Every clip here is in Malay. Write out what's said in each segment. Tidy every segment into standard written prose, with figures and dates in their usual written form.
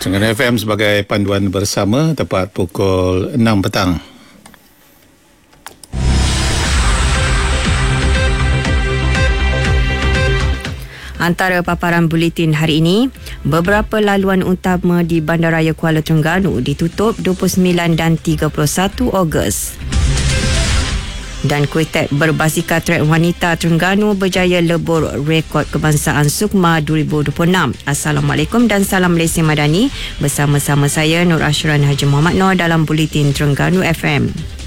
Terengganu FM sebagai panduan bersama tepat pukul 6 petang. Antara paparan buletin hari ini, beberapa laluan utama di Bandaraya Kuala Terengganu ditutup 29 dan 31 Ogos. Dan kuitek berbasikal trek wanita Terengganu berjaya lebur rekod kebangsaan SUKMA 2026. Assalamualaikum dan salam Malaysia Madani. Bersama-sama saya Nur Ashran Haji Muhammad Noor dalam buletin Terengganu FM.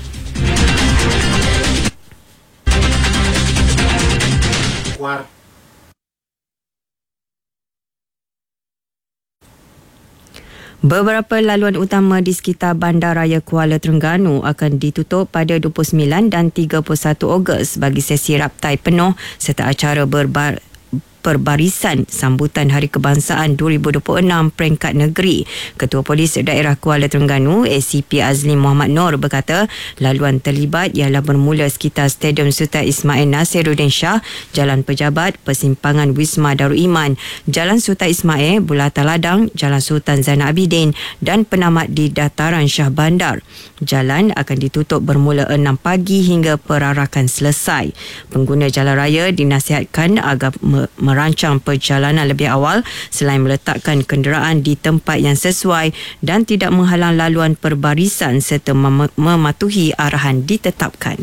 Beberapa laluan utama di sekitar Bandaraya Kuala Terengganu akan ditutup pada 29 dan 31 Ogos bagi sesi raptai penuh serta acara perbarisan sambutan Hari Kebangsaan 2026 peringkat negeri. Ketua Polis Daerah Kuala Terengganu ACP Azli Muhammad Noor berkata laluan terlibat ialah bermula sekitar Stadium Sultan Ismail Nasiruddin Shah, Jalan Pejabat, Persimpangan Wisma Darul Iman, Jalan Sultan Ismail, Bulatan Ladang, Jalan Sultan Zainal Abidin dan penamat di Dataran Shah Bandar. Jalan akan ditutup bermula 6 pagi hingga perarakan selesai. Pengguna jalan raya dinasihatkan agar merancang perjalanan lebih awal selain meletakkan kenderaan di tempat yang sesuai dan tidak menghalang laluan perbarisan serta mematuhi arahan ditetapkan.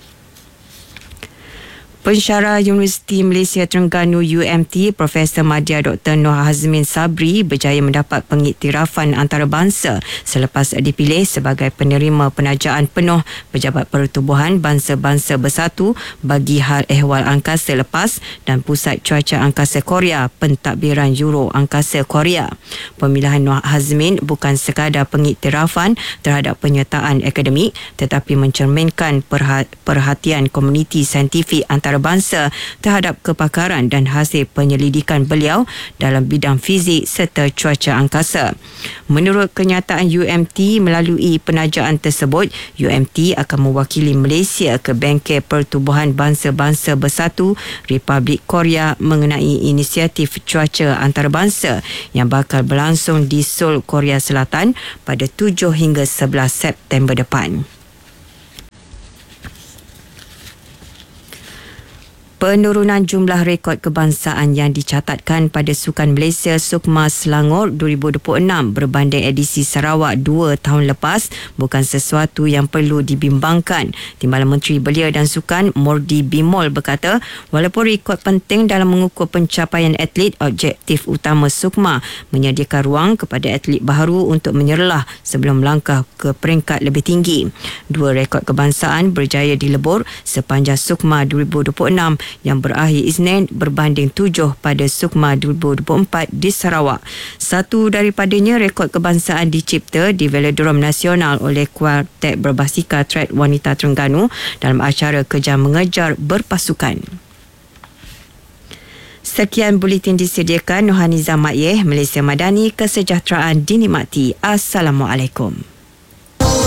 Pensyarah Universiti Malaysia Terengganu UMT Profesor Madya Dr. Nur Hazmin Sabri berjaya mendapat pengiktirafan antarabangsa selepas dipilih sebagai penerima penajaan penuh Pejabat Pertubuhan Bangsa-Bangsa Bersatu bagi hal ehwal angkasa lepas dan Pusat Cuaca Angkasa Korea Pentadbiran Euro Angkasa Korea. Pemilihan Nur Hazmin bukan sekadar pengiktirafan terhadap penyertaan akademik tetapi mencerminkan perhatian komuniti saintifik antarabangsa terhadap kepakaran dan hasil penyelidikan beliau dalam bidang fizik serta cuaca angkasa. Menurut kenyataan UMT, melalui penajaan tersebut, UMT akan mewakili Malaysia ke Bengkel Pertubuhan Bangsa-Bangsa Bersatu Republik Korea mengenai inisiatif cuaca antarabangsa yang bakal berlangsung di Seoul, Korea Selatan pada 7 hingga 11 September depan. Penurunan jumlah rekod kebangsaan yang dicatatkan pada Sukan Malaysia SUKMA Selangor 2026 berbanding edisi Sarawak 2 tahun lepas bukan sesuatu yang perlu dibimbangkan. Timbalan Menteri Belia dan Sukan Mordi Bimol berkata, walaupun rekod penting dalam mengukur pencapaian atlet, objektif utama SUKMA menyediakan ruang kepada atlet baharu untuk menyerlah sebelum melangkah ke peringkat lebih tinggi. 2 rekod kebangsaan berjaya dilebur sepanjang SUKMA 2026 yang berakhir Isnin berbanding 7 pada SUKMA 2024 di Sarawak. Satu daripadanya rekod kebangsaan dicipta di Velodrome Nasional oleh kuartet berbasikal trek wanita Terengganu dalam acara Kejar Mengejar berpasukan. Sekian buletin disediakan Nohaniza Makyeh, Malaysia Madani, kesejahteraan dinikmati. Assalamualaikum.